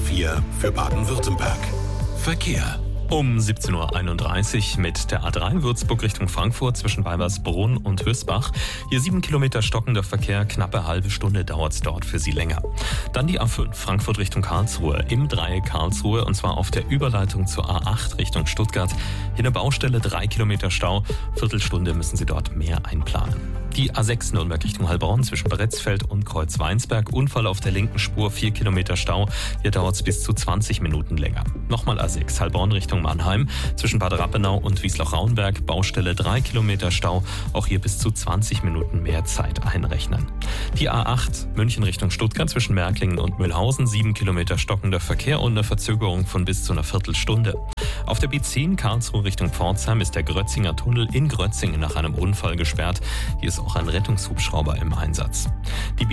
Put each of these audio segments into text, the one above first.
4 für Baden-Württemberg. Verkehr. Um 17.31 Uhr mit der A3 Würzburg Richtung Frankfurt zwischen Weibersbrunn und Hösbach. Hier 7 Kilometer stockender Verkehr, knappe halbe Stunde dauert es dort für Sie länger. Dann die A5 Frankfurt Richtung Karlsruhe im Dreieck Karlsruhe und zwar auf der Überleitung zur A8 Richtung Stuttgart. Hier eine Baustelle, 3 Kilometer Stau, Viertelstunde müssen Sie dort mehr einplanen. Die A6 Nürnberg Richtung Heilbronn zwischen Beretzfeld und Kreuzweinsberg. Unfall auf der linken Spur, 4 Kilometer Stau. Hier dauert es bis zu 20 Minuten länger. Nochmal A6 Heilbronn Richtung Mannheim zwischen Bad Rappenau und Wiesloch-Rauenberg. Baustelle, 3 Kilometer Stau. Auch hier bis zu 20 Minuten mehr Zeit einrechnen. Die A8 München Richtung Stuttgart zwischen Märklingen und Mühlhausen. 7 Kilometer stockender Verkehr und eine Verzögerung von bis zu einer Viertelstunde. Auf der B10 Karlsruhe Richtung Pforzheim ist der Grötzinger Tunnel in Grötzingen nach einem Unfall gesperrt. Hier ist auch ein Rettungshubschrauber im Einsatz. Die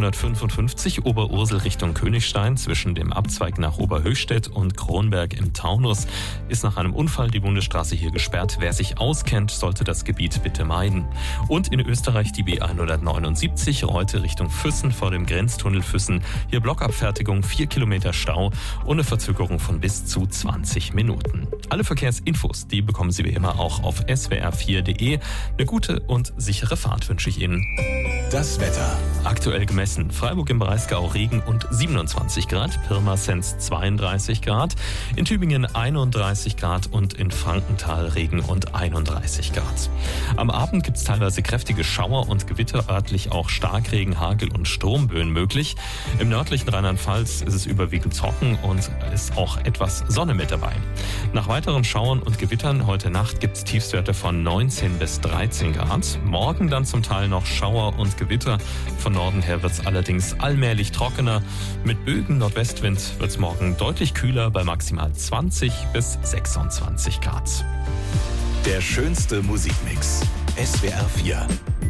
B455 Oberursel Richtung Königstein zwischen dem Abzweig nach Oberhöchstädt und Kronberg im Taunus ist nach einem Unfall die Bundesstraße hier gesperrt. Wer sich auskennt, sollte das Gebiet bitte meiden. Und in Österreich die B179 Reute Richtung Füssen vor dem Grenztunnel Füssen. Hier Blockabfertigung, 4 Kilometer Stau und eine Verzögerung von bis zu 20 Minuten. Alle Verkehrsinfos, die bekommen Sie wie immer auch auf swr4.de. Eine gute und sichere Fahrt wünsche ich Ihnen. Das Wetter. Aktuell gemessen. Freiburg im Breisgau Regen und 27 Grad. Pirmasens 32 Grad. In Tübingen 31 Grad und in Frankenthal Regen und 31 Grad. Am Abend gibt es teilweise kräftige Schauer und Gewitter, örtlich auch Starkregen, Hagel und Sturmböen möglich. Im nördlichen Rheinland-Pfalz ist es überwiegend trocken und ist auch etwas Sonne mit dabei. Nach weiteren Schauern und Gewittern heute Nacht gibt es Tiefstwerte von 19 bis 13 Grad. Morgen dann zum Teil noch Schauer und Gewitter. Von Norden her wird es allerdings allmählich trockener. Mit Bögen Nordwestwind wird es morgen deutlich kühler bei maximal 20 bis 26 Grad. Der schönste Musikmix. SWR 4.